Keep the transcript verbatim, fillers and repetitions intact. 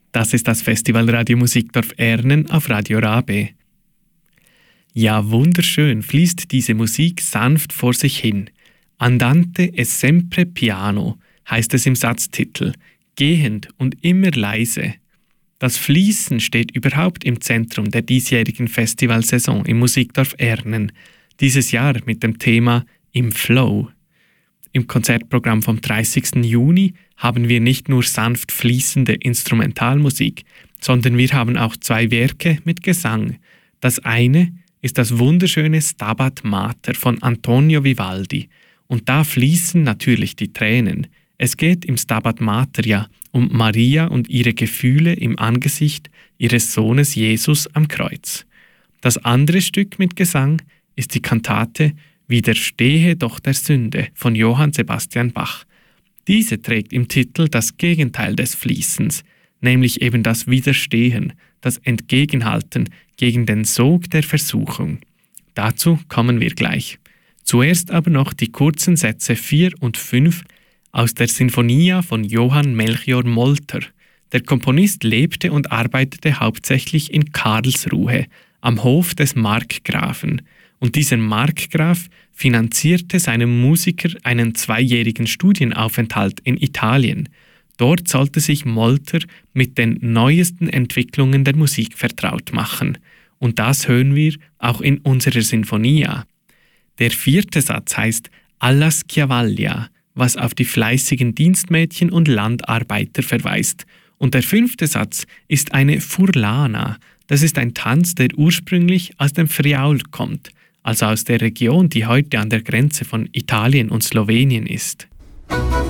Das ist das Festivalradio Musikdorf Ernen auf Radio Rabe. Ja, wunderschön fließt diese Musik sanft vor sich hin. Andante e sempre piano heißt es im Satztitel, gehend und immer leise. Das Fließen steht überhaupt im Zentrum der diesjährigen Festivalsaison im Musikdorf Ernen, dieses Jahr mit dem Thema Im Flow. Im Konzertprogramm vom dreißigsten Juni haben wir nicht nur sanft fließende Instrumentalmusik, sondern wir haben auch zwei Werke mit Gesang. Das eine ist das wunderschöne Stabat Mater von Antonio Vivaldi. Und da fließen natürlich die Tränen. Es geht im Stabat Mater ja um Maria und ihre Gefühle im Angesicht ihres Sohnes Jesus am Kreuz. Das andere Stück mit Gesang ist die Kantate Widerstehe doch der Sünde von Johann Sebastian Bach. Diese trägt im Titel das Gegenteil des Fließens, nämlich eben das Widerstehen, das Entgegenhalten gegen den Sog der Versuchung. Dazu kommen wir gleich. Zuerst aber noch die kurzen Sätze vier und fünf aus der Sinfonia von Johann Melchior Molter. Der Komponist lebte und arbeitete hauptsächlich in Karlsruhe, am Hof des Markgrafen. Und dieser Markgraf finanzierte seinem Musiker einen zweijährigen Studienaufenthalt in Italien. Dort sollte sich Molter mit den neuesten Entwicklungen der Musik vertraut machen. Und das hören wir auch in unserer Sinfonia. Der vierte Satz heißt Alla Schiavaglia, was auf die fleißigen Dienstmädchen und Landarbeiter verweist. Und der fünfte Satz ist eine Furlana. Das ist ein Tanz, der ursprünglich aus dem Friaul kommt, also aus der Region, die heute an der Grenze von Italien und Slowenien ist.